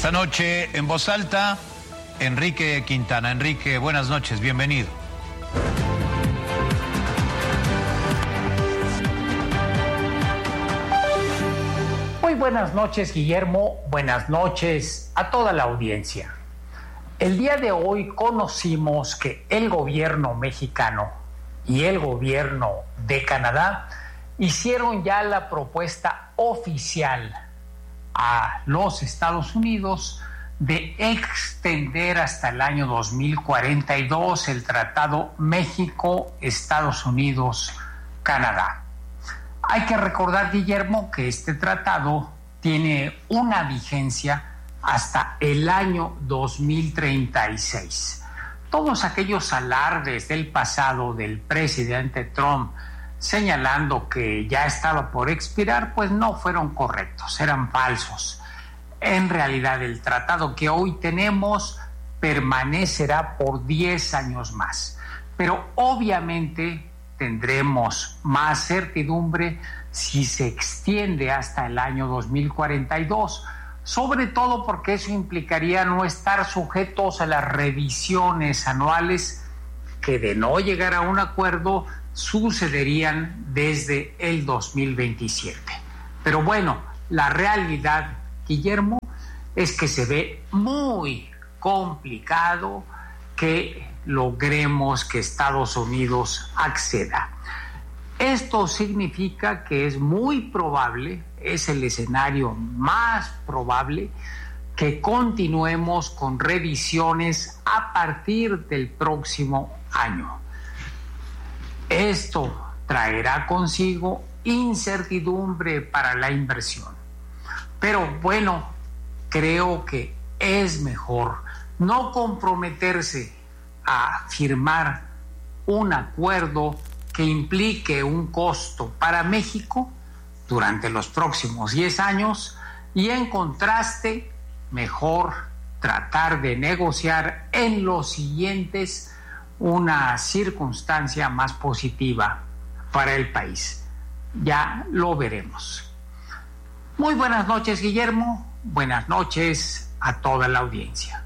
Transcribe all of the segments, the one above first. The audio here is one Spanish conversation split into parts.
Esta noche en Voz Alta, Enrique Quintana. Enrique, buenas noches, bienvenido. Muy buenas noches, Guillermo. Buenas noches a toda la audiencia. El día de hoy conocimos que el gobierno mexicano y el gobierno de Canadá hicieron ya la propuesta oficial a los Estados Unidos de extender hasta el año 2042 el Tratado México-Estados Unidos-Canadá. Hay que recordar, Guillermo, que este tratado tiene una vigencia hasta el año 2036. Todos aquellos alardes del pasado del presidente Trump señalando que ya estaba por expirar, pues no fueron correctos, eran falsos. En realidad, el tratado que hoy tenemos permanecerá por 10 años más, pero obviamente tendremos más certidumbre si se extiende hasta el año 2042, sobre todo porque eso implicaría no estar sujetos a las revisiones anuales que, de no llegar a un acuerdo, sucederían desde el 2027. Pero bueno, la realidad, Guillermo, es que se ve muy complicado que logremos que Estados Unidos acceda. Esto significa que es muy probable, es el escenario más probable, que continuemos con revisiones a partir del próximo año. Esto traerá consigo incertidumbre para la inversión. Pero bueno, creo que es mejor no comprometerse a firmar un acuerdo que implique un costo para México durante los próximos 10 años y, en contraste, mejor tratar de negociar en los siguientes una circunstancia más positiva para el país. Ya lo veremos. Muy buenas noches, Guillermo. Buenas noches a toda la audiencia.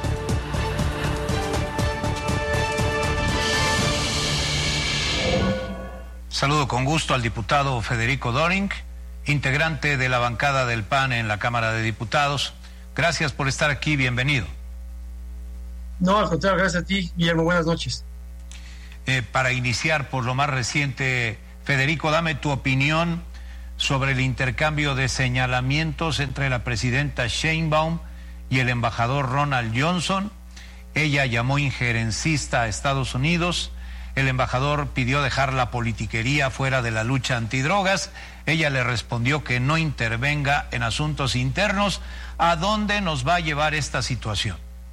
Saludo con gusto al diputado Federico Doring, integrante de la bancada del PAN en la Cámara de Diputados. Gracias por estar aquí, bienvenido. No, al contrario, gracias a ti, Guillermo, buenas noches. Para iniciar por lo más reciente, Federico, dame tu opinión sobre el intercambio de señalamientos entre la presidenta Sheinbaum y el embajador Ronald Johnson. Ella llamó injerencista a Estados Unidos, el embajador pidió dejar la politiquería fuera de la lucha antidrogas, ella le respondió que no intervenga en asuntos internos. ¿A dónde nos va a llevar esta situación?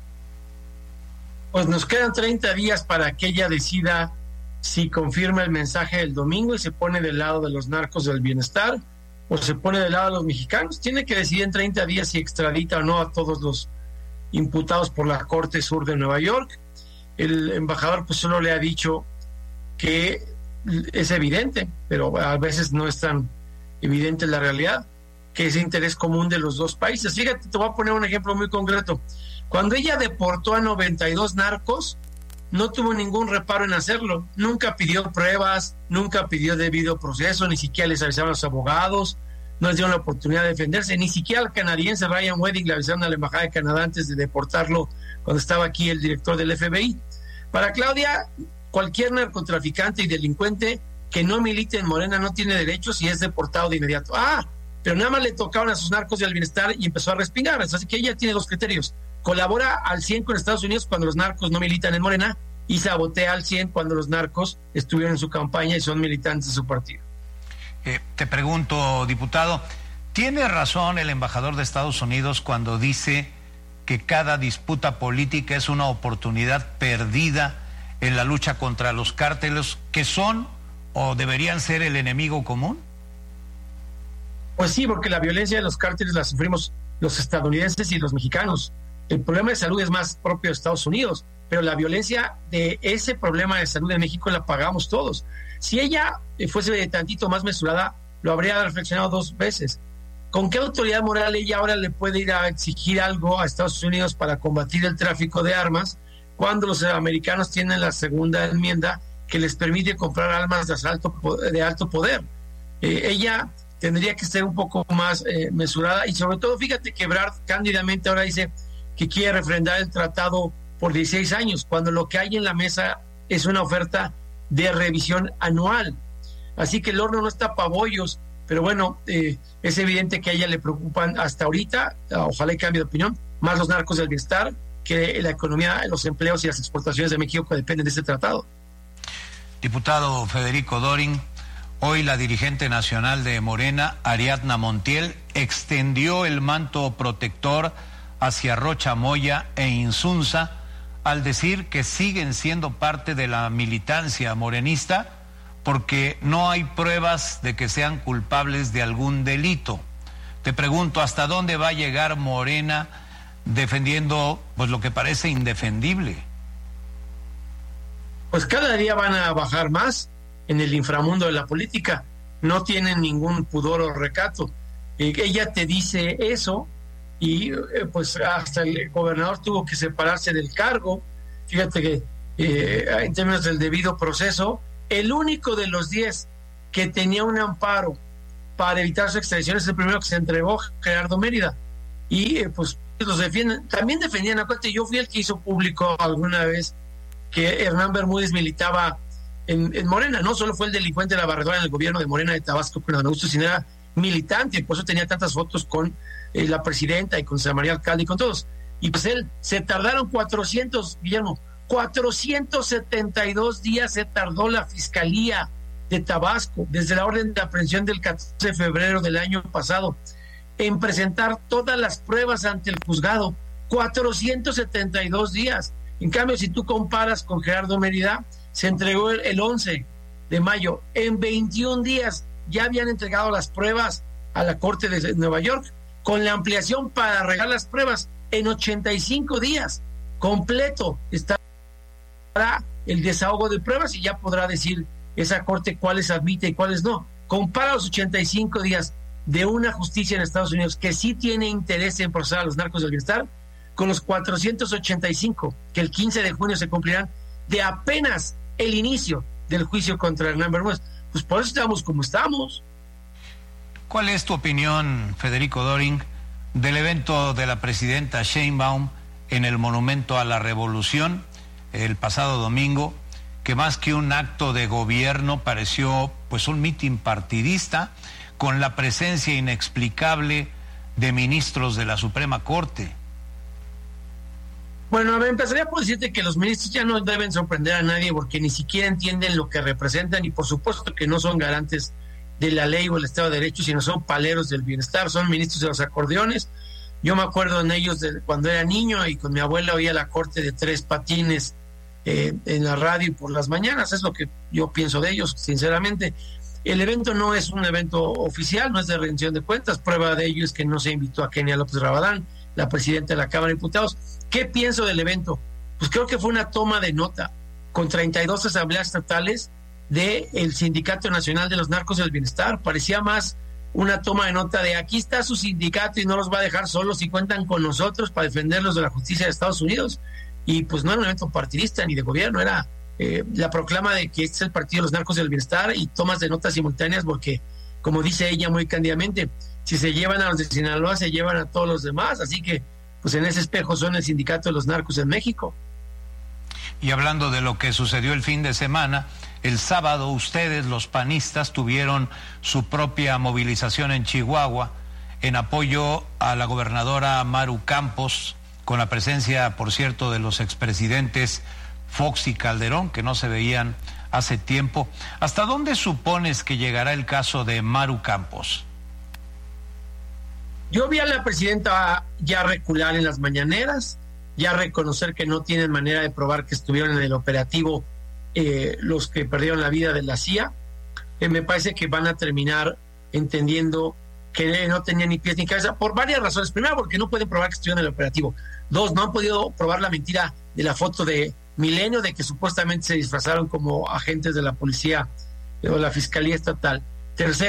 Pues nos quedan 30 días para que ella decida si confirma el mensaje del domingo y se pone del lado de los narcos del bienestar o se pone del lado de los mexicanos. Tiene que decidir en 30 días si extradita o no a todos los imputados por la Corte Sur de Nueva York. El embajador pues solo le ha dicho que es evidente, pero a veces no es tan evidente la realidad, que es interés común de los dos países. Fíjate, te voy a poner un ejemplo muy concreto. Cuando ella deportó a 92 narcos, no tuvo ningún reparo en hacerlo. Nunca pidió pruebas, nunca pidió debido proceso, ni siquiera les avisaron a los abogados, no les dieron la oportunidad de defenderse, ni siquiera al canadiense Ryan Wedding le avisaron a la Embajada de Canadá antes de deportarlo cuando estaba aquí el director del FBI. Para Claudia, cualquier narcotraficante y delincuente que no milite en Morena no tiene derechos y es deportado de inmediato. Pero nada más le tocaron a sus narcos del bienestar y empezó a respingar. Así que ella tiene dos criterios: colabora al 100 con Estados Unidos cuando los narcos no militan en Morena, y sabotea al 100 cuando los narcos estuvieron en su campaña y son militantes de su partido. Te pregunto, diputado, ¿tiene razón el embajador de Estados Unidos cuando dice que cada disputa política es una oportunidad perdida en la lucha contra los cárteles, que son o deberían ser el enemigo común? Pues sí, porque la violencia de los cárteles la sufrimos los estadounidenses y los mexicanos. El problema de salud es más propio de Estados Unidos, pero la violencia de ese problema de salud de México la pagamos todos. Si ella fuese tantito más mesurada, lo habría reflexionado dos veces. ¿con qué autoridad moral ella ahora le puede ir a exigir algo a Estados Unidos para combatir el tráfico de armas cuando los americanos tienen la segunda enmienda que les permite comprar armas de alto poder? Ella tendría que ser un poco más mesurada, y sobre todo, fíjate que Ebrard cándidamente ahora dice que quiere refrendar el tratado por 16 años, cuando lo que hay en la mesa es una oferta de revisión anual. Así que el horno no está para bollos, pero bueno, es evidente que a ella le preocupan hasta ahorita, ojalá y cambie de opinión, más los narcos del bienestar que la economía, los empleos y las exportaciones de México que dependen de este tratado. Diputado Federico Dorin, hoy la dirigente nacional de Morena, Ariadna Montiel, extendió el manto protector hacia Rocha Moya e Insunza al decir que siguen siendo parte de la militancia morenista porque no hay pruebas de que sean culpables de algún delito. Te pregunto, ¿hasta dónde va a llegar Morena defendiendo pues lo que parece indefendible? Pues cada día van a bajar más en el inframundo de la política. No tienen ningún pudor o recato. Ella te dice eso y pues hasta el gobernador tuvo que separarse del cargo. Fíjate que en términos del debido proceso, el único de los 10 que tenía un amparo para evitar su extradición es el primero que se entregó, Gerardo Mérida. Y pues los defienden, también defendían, acuérdate, yo fui el que hizo público alguna vez que Hernán Bermúdez militaba en Morena, no solo fue el delincuente de la barredora en el gobierno de Morena de Tabasco con Adán Augusto, sino era militante, por eso tenía tantas fotos con la presidenta y con Sara María Alcalde y con todos. Y pues él, se tardaron 472 días se tardó la Fiscalía de Tabasco, desde la orden de aprehensión del 14 de febrero del año pasado, en presentar todas las pruebas ante el juzgado. 472 días. En cambio, si tú comparas con Gerardo Mérida, se entregó el 11 de mayo. En 21 días ya habían entregado las pruebas a la Corte de Nueva York, con la ampliación para arreglar las pruebas en 85 días. Completo estará el desahogo de pruebas y ya podrá decir esa Corte cuáles admite y cuáles no. Compara los 85 días de una justicia en Estados Unidos que sí tiene interés en procesar a los narcos del bienestar con los 485 que el 15 de junio se cumplirán de apenas el inicio del juicio contra Hernán Bermúdez. Pues por eso estamos como estamos. ¿Cuál es tu opinión, Federico Dorin, del evento de la presidenta Sheinbaum en el Monumento a la Revolución el pasado domingo, que más que un acto de gobierno pareció pues un mitin partidista con la presencia inexplicable de ministros de la Suprema Corte? Bueno, a ver, empezaría por decirte que los ministros ya no deben sorprender a nadie porque ni siquiera entienden lo que representan y por supuesto que no son garantes de la ley o el Estado de Derecho, sino son paleros del bienestar, son ministros de los acordeones. Yo me acuerdo en ellos de cuando era niño y con mi abuela oía la corte de Tres Patines en la radio por las mañanas. Es lo que yo pienso de ellos, sinceramente. El evento no es un evento oficial, no es de rendición de cuentas. Prueba de ello es que no se invitó a Kenia López Rabadán, la presidenta de la Cámara de Diputados. ¿Qué pienso del evento? Pues creo que fue una toma de nota con 32 asambleas estatales del Sindicato Nacional de los Narcos del Bienestar. Parecía más una toma de nota de aquí está su sindicato y no los va a dejar solos y cuentan con nosotros para defenderlos de la justicia de Estados Unidos. Y pues no era un evento partidista ni de gobierno, era la proclama de que este es el partido de los narcos del bienestar y tomas de notas simultáneas porque, como dice ella muy cándidamente, si se llevan a los de Sinaloa, se llevan a todos los demás. Así que, pues en ese espejo son el sindicato de los narcos en México. Y hablando de lo que sucedió el fin de semana, el sábado ustedes, los panistas, tuvieron su propia movilización en Chihuahua en apoyo a la gobernadora Maru Campos, con la presencia, por cierto, de los expresidentes Fox y Calderón, que no se veían hace tiempo. ¿Hasta dónde supones que llegará el caso de Maru Campos? Yo vi a la presidenta ya recular en las mañaneras, ya reconocer que no tienen manera de probar que estuvieron en el operativo los que perdieron la vida de la CIA. Me parece que van a terminar entendiendo que no tenían ni pies ni cabeza por varias razones. Primero, porque no pueden probar que estuvieron en el operativo. Dos, no han podido probar la mentira de la foto de Milenio de que supuestamente se disfrazaron como agentes de la policía o la Fiscalía Estatal. Tercero,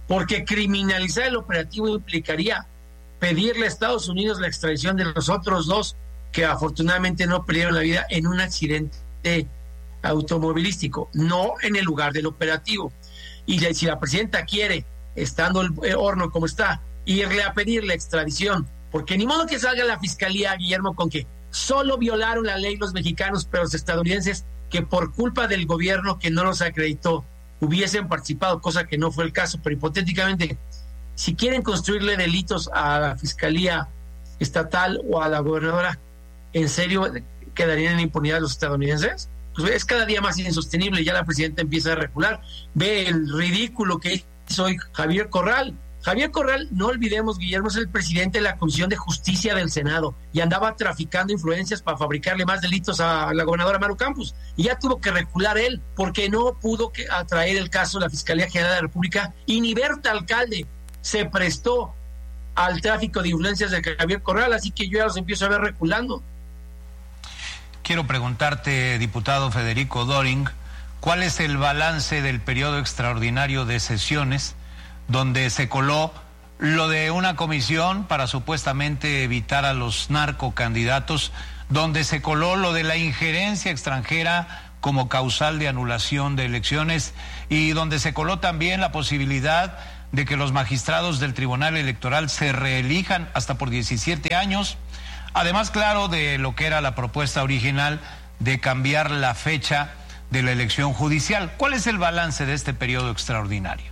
porque criminalizar el operativo implicaría pedirle a Estados Unidos la extradición de los otros dos que afortunadamente no perdieron la vida en un accidente automovilístico, no en el lugar del operativo. Y si la presidenta quiere, estando el horno como está, irle a pedir la extradición, porque ni modo que salga la fiscalía, Guillermo, con que solo violaron la ley los mexicanos, pero los estadounidenses, que por culpa del gobierno que no los acreditó, hubiesen participado, cosa que no fue el caso. Pero hipotéticamente, si quieren construirle delitos a la fiscalía estatal o a la gobernadora, ¿en serio quedarían en impunidad los estadounidenses? Pues es cada día más insostenible. Ya la presidenta empieza a recular. Ve el ridículo que hizo hoy Javier Corral. Javier Corral, no olvidemos, Guillermo, es el presidente de la Comisión de Justicia del Senado y andaba traficando influencias para fabricarle más delitos a la gobernadora Maru Campos. Y ya tuvo que recular él porque no pudo atraer el caso de la Fiscalía General de la República, y ni Berta Alcalde se prestó al tráfico de influencias de Javier Corral, así que yo ya los empiezo a ver reculando. Quiero preguntarte, diputado Federico Doring, ¿cuál es el balance del periodo extraordinario de sesiones donde se coló lo de una comisión para supuestamente evitar a los narcocandidatos, donde se coló lo de la injerencia extranjera como causal de anulación de elecciones, y donde se coló también la posibilidad de que los magistrados del Tribunal Electoral se reelijan hasta por 17 años? Además, claro, de lo que era la propuesta original de cambiar la fecha de la elección judicial. ¿Cuál es el balance de este periodo extraordinario?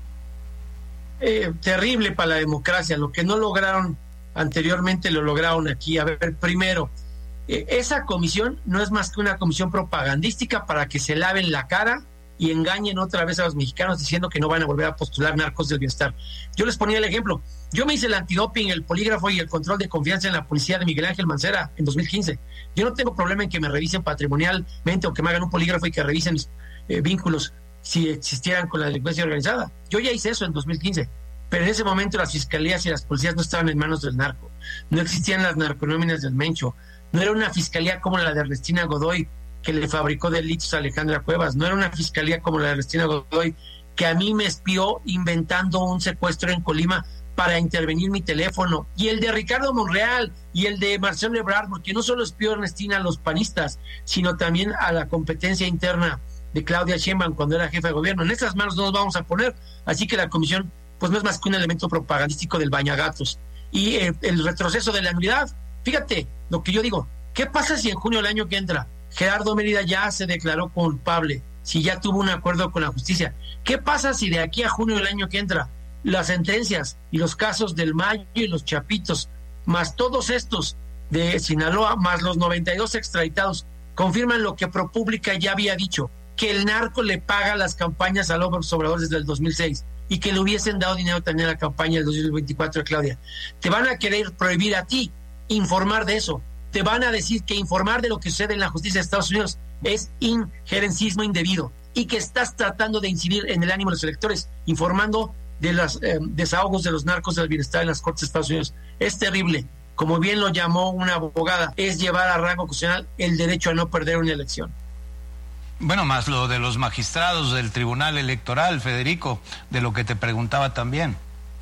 Terrible para la democracia. Lo que no lograron anteriormente lo lograron aquí. A ver, primero, esa comisión no es más que una comisión propagandística para que se laven la cara y engañen otra vez a los mexicanos diciendo que no van a volver a postular narcos del bienestar. Yo les ponía el ejemplo. Yo me hice el antidoping, el polígrafo y el control de confianza en la policía de Miguel Ángel Mancera en 2015. Yo no tengo problema en que me revisen patrimonialmente o que me hagan un polígrafo y que revisen mis vínculos si existieran con la delincuencia organizada. Yo ya hice eso en 2015, pero en ese momento las fiscalías y las policías no estaban en manos del narco. No existían las narconóminas del Mencho. No era una fiscalía como la de Ernestina Godoy, que le fabricó delitos a Alejandra Cuevas. No era una fiscalía como la de Ernestina Godoy, que a mí me espió inventando un secuestro en Colima para intervenir mi teléfono, y el de Ricardo Monreal y el de Marcelo Ebrard, porque no solo espió Ernestina a los panistas, sino también a la competencia interna de Claudia Sheinbaum cuando era jefa de gobierno. En esas manos no nos vamos a poner, así que la comisión pues no es más que un elemento propagandístico del bañagatos. Y el retroceso de la nulidad, fíjate lo que yo digo, ¿qué pasa si en junio del año que entra Gerardo Mérida ya se declaró culpable, si ya tuvo un acuerdo con la justicia? ¿Qué pasa si de aquí a junio del año que entra las sentencias y los casos del Mayo y los Chapitos, más todos estos de Sinaloa, más los 92 extraditados, confirman lo que ProPublica ya había dicho, que el narco le paga las campañas a López Obrador desde el 2006 y que le hubiesen dado dinero también a la campaña del 2024 de Claudia? Te van a querer prohibir a ti informar de eso. Te van a decir que informar de lo que sucede en la justicia de Estados Unidos es injerencismo indebido y que estás tratando de incidir en el ánimo de los electores, informando de los desahogos de los narcos del bienestar en las Cortes de Estados Unidos. Es terrible. Como bien lo llamó una abogada, es llevar a rango constitucional el derecho a no perder una elección. Bueno, más lo de los magistrados del Tribunal Electoral, Federico, de lo que te preguntaba también.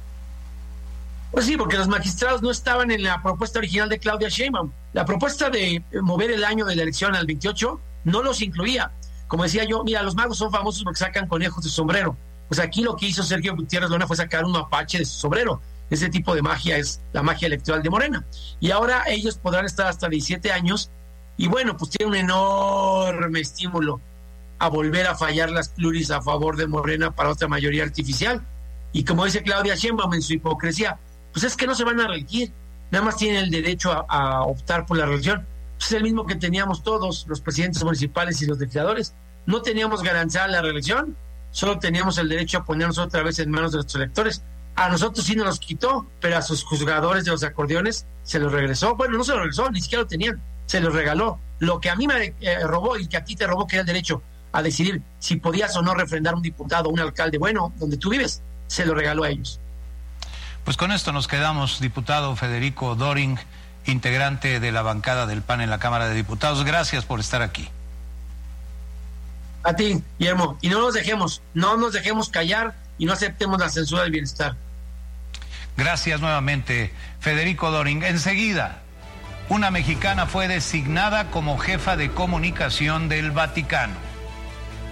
Pues sí, porque los magistrados no estaban en la propuesta original de Claudia Sheinbaum. La propuesta de mover el año de la elección al 28 no los incluía. Como decía yo, mira, los magos son famosos porque sacan conejos de sombrero. Pues aquí lo que hizo Sergio Gutiérrez Luna fue sacar un mapache de su sombrero. Ese tipo de magia es la magia electoral de Morena. Y ahora ellos podrán estar hasta 17 años y bueno, pues tiene un enorme estímulo a volver a fallar las pluris a favor de Morena para otra mayoría artificial. Y como dice Claudia Sheinbaum en su hipocresía, pues es que no se van a reelegir, nada más tienen el derecho a optar por la reelección. Pues es el mismo que teníamos todos, los presidentes municipales y los legisladores. No teníamos garantizada la reelección, solo teníamos el derecho a ponernos otra vez en manos de nuestros electores. A nosotros sí nos los quitó, pero a sus juzgadores de los acordeones se los regresó. Bueno, no se los regresó, ni siquiera lo tenían, se los regaló. Lo que a mí me robó y que a ti te robó, que era el derecho a decidir si podías o no refrendar un diputado o un alcalde bueno donde tú vives, se lo regaló a ellos. Pues con esto nos quedamos, diputado Federico Doring, integrante de la bancada del PAN en la Cámara de Diputados. Gracias por estar aquí. A ti, Guillermo, y no nos dejemos callar y no aceptemos la censura del bienestar. Gracias nuevamente, Federico Doring. Enseguida, una mexicana fue designada como jefa de comunicación del Vaticano.